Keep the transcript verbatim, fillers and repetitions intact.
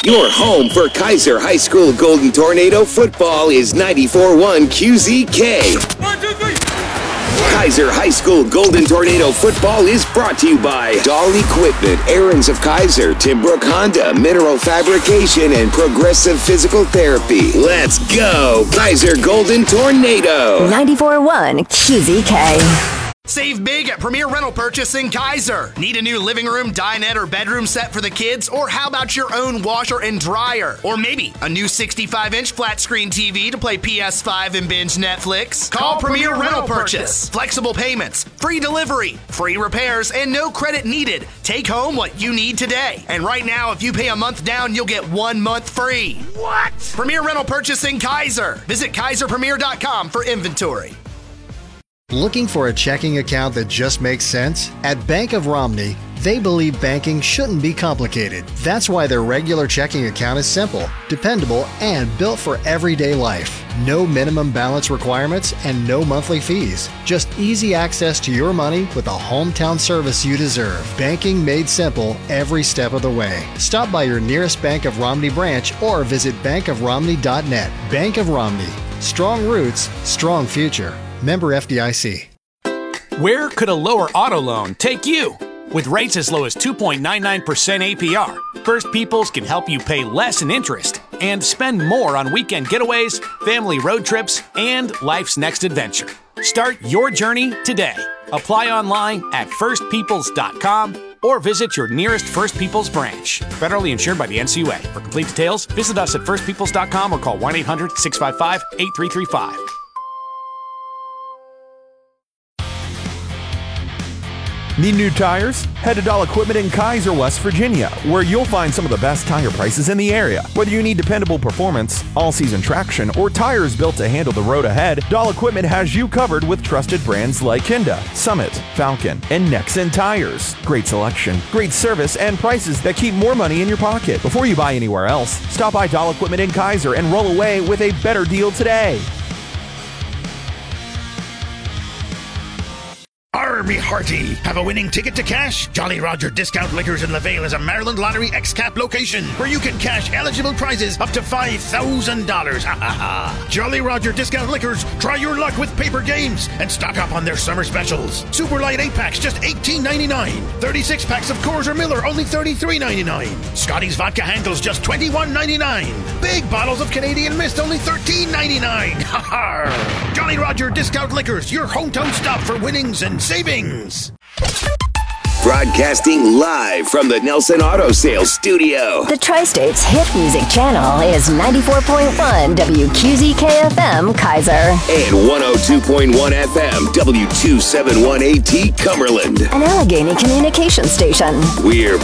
Your home for Kaiser High School Golden Tornado football is ninety-four point one Q Z K. One, two, three. Kaiser High School Golden Tornado football is brought to you by Dahl Equipment, Aaron's of Kaiser, Timbrook Honda, Mineral Fabrication, and Progressive Physical Therapy. Let's go, Kaiser Golden Tornado. ninety-four point one Q Z K. Save big at Premier Rental Purchase in Kaiser. Need a new living room, dinette, or bedroom set for the kids? Or how about your own washer and dryer? Or maybe a new sixty-five inch flat screen T V to play P S five and binge Netflix? Call, Call Premier, Premier Rental, Rental Purchase. Purchase. Flexible payments, free delivery, free repairs, and no credit needed. Take home what you need today. And right now, if you pay a month down, you'll get one month free. What? Premier Rental Purchase in Kaiser. Visit Kaiser Premier dot com for inventory. Looking for a checking account that just makes sense? At Bank of Romney, they believe banking shouldn't be complicated. That's why their regular checking account is simple, dependable, and built for everyday life. No minimum balance requirements and no monthly fees. Just easy access to your money with a hometown service you deserve. Banking made simple every step of the way. Stop by your nearest Bank of Romney branch or visit bank of romney dot net. Bank of Romney. Strong roots, strong future. Member F D I C. Where could a lower auto loan take you? With rates as low as two point nine nine percent A P R, First Peoples can help you pay less in interest and spend more on weekend getaways, family road trips, and life's next adventure. Start your journey today. Apply online at first peoples dot com or visit your nearest First Peoples branch. Federally insured by the N C U A. For complete details, visit us at first peoples dot com or call one eight hundred six five five eight three three five. Need new tires? Head to Dahl Equipment in Kaiser, West Virginia, where you'll find some of the best tire prices in the area. Whether you need dependable performance, all-season traction, or tires built to handle the road ahead, Dahl Equipment has you covered with trusted brands like Kinda, Summit, Falcon, and Nexen tires. Great selection, great service, and prices that keep more money in your pocket. Before you buy anywhere else, stop by Dahl Equipment in Kaiser and roll away with a better deal today. Army Hearty. Have a winning ticket to cash? Jolly Roger Discount Liquors in LaVale is a Maryland Lottery X-Cap location where you can cash eligible prizes up to five thousand dollars. Ha ha ha. Jolly Roger Discount Liquors, try your luck with paper games and stock up on their summer specials. Super Light eight packs, just eighteen ninety-nine. thirty-six packs of Coors or Miller, only thirty-three ninety-nine. Scotty's Vodka Handles, just twenty-one ninety-nine. Big bottles of Canadian Mist, only thirteen ninety-nine. Ha ha. Jolly Roger Discount Liquors, your hometown stop for winnings and savings. Broadcasting live from the Nelson Auto Sales Studio. The Tri-State's hit music channel is ninety-four point one W Q Z K F M Kaiser. And one oh two point one F M W two seventy-one A T Cumberland. An Allegheny communication station. We're